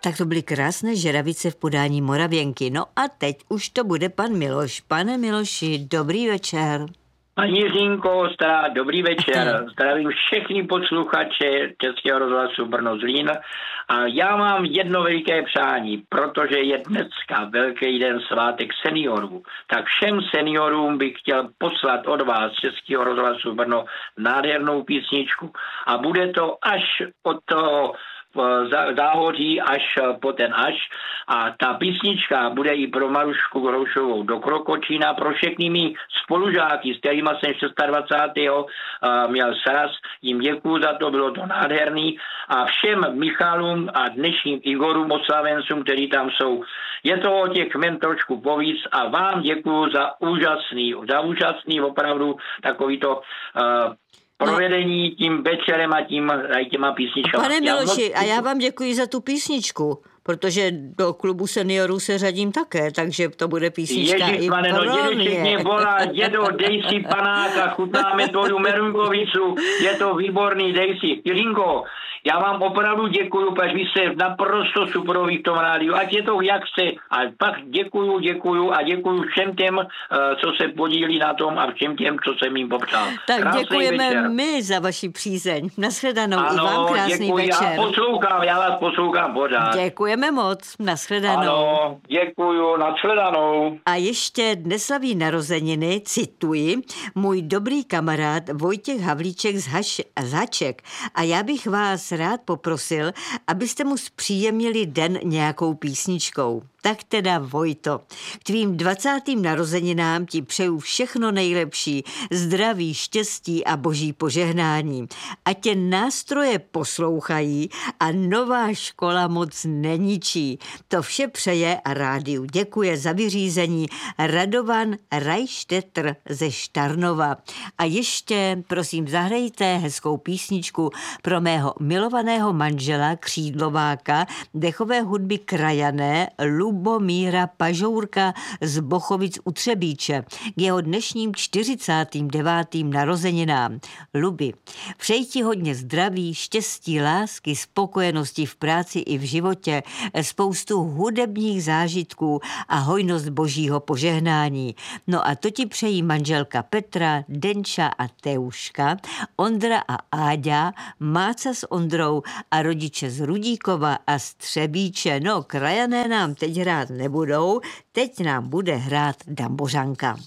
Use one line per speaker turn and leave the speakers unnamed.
Tak to byly krásné žeravice v podání Moravěnky. No a teď už to bude pan Miloš. Pane Miloši, dobrý večer.
Paní Jiřínko, dobrý večer. Zdravím všechny posluchače Českého rozhlasu Brno-Zlín. A já mám jedno veliké přání, protože je dneska velký den svátek seniorů. Tak všem seniorům bych chtěl poslat od vás Českého rozhlasu Brno nádhernou písničku. A bude to až od toho záhoří až po ten až. A ta písnička bude i pro Marušku Groušovou do Krokočína, pro všechny mý spolužáky, s kterými jsem 26. Měl sraz. Jim děkuju za to, bylo to nádherný. A všem Michalům a dnešním Igorům oslavencům, kteří tam jsou. Je to o těch men trošku povíc a vám děkuju za úžasný opravdu takovýto provedení tím večerem a těma písničkama.
Pane Miloši, a já vám děkuji za tu písničku, protože do klubu seniorů se řadím také, takže to bude písnička i pro mě.
Dědeček mě volá, dědo, dej si panáka, chutnáme tvoju merunkovicu, je to výborný, dej si. Jiřinko, já vám opravdu děkuju, protože vy jste naprosto superoví v tom rádiu, ať je to jak chce, a pak děkuju a děkuju všem těm, co se podílí na tom a všem těm, co jsem jim popřál.
Tak
krásný
děkujeme
večer.
My za vaši přízeň. Nashledanou.
Ano,
i vám krásný
děkuji,
večer.
Já vás poslouchám pořád.
Děkujeme moc. Nashledanou.
Ano, děkuju, nashledanou.
A ještě dnes slaví narozeniny, cituji, můj dobrý kamarád Vojtěch Havlíček z Haček. A já bych vás rád poprosil, abyste mu zpříjemnili den nějakou písničkou. Tak teda, Vojto, k tvým 20. narozeninám ti přeju všechno nejlepší, zdraví, štěstí a boží požehnání. A tě nástroje poslouchají a nová škola moc neničí. To vše přeje a rádiu děkuje za vyřízení Radovan Rajštetr ze Štarnova. A ještě, prosím, zahrajte hezkou písničku pro mého milovaného manžela Křídlováka, dechové hudby Krajané, Lubomíra Pažourka z Bochovic u Třebíče k jeho dnešním 49. narozeninám. Lubi, přeji ti hodně zdraví, štěstí, lásky, spokojenosti v práci i v životě, spoustu hudebních zážitků a hojnost božího požehnání. No a to ti přejí manželka Petra, Denča a Teuška, Ondra a Áďa, Máca s Ondrou a rodiče z Rudíkova a z Třebíče. No, Krajané nám teď hrát nebudou, teď nám bude hrát Dambořanka.